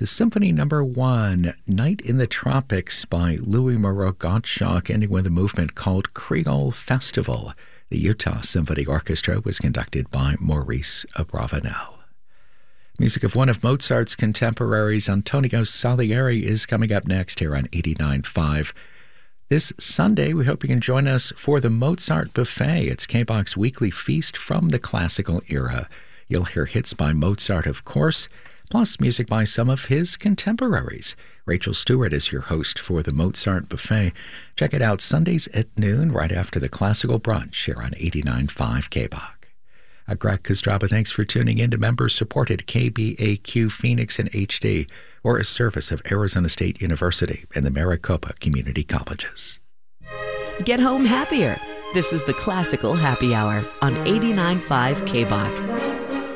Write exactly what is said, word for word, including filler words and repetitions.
The Symphony Number One, Night in the Tropics by Louis Moreau Gottschalk, ending with a movement called Creole Festival. The Utah Symphony Orchestra was conducted by Maurice Abravanel. Music of one of Mozart's contemporaries, Antonio Salieri, is coming up next here on eighty-nine point five. This Sunday, we hope you can join us for the Mozart Buffet. It's K B O C's weekly feast from the classical era. You'll hear hits by Mozart, of course, plus music by some of his contemporaries. Rachel Stewart is your host for the Mozart Buffet. Check it out Sundays at noon, right after the classical brunch here on eighty-nine point five K B O C. Uh, Greg Kostraba, thanks for tuning in to member-supported K B A Q Phoenix in H D, or a service of Arizona State University and the Maricopa Community Colleges. Get home happier. This is the Classical Happy Hour on eighty-nine point five K B O C.